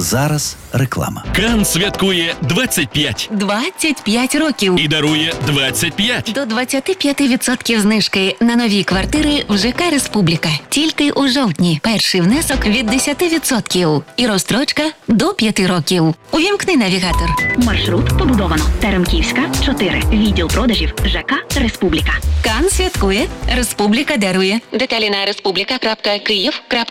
Зараз реклама. Кан святкує 25 років. і дарує 25. До 25% знижки на нові квартири в ЖК «Республіка». Тільки у жовтні. Перший внесок від 10% і розстрочка до 5 років. Увімкни навігатор. Маршрут побудовано. Теремківська, 4. Відділ продажів ЖК «Республіка». Кан святкує, Республіка дарує. Деталі на respublika.kyiv.ua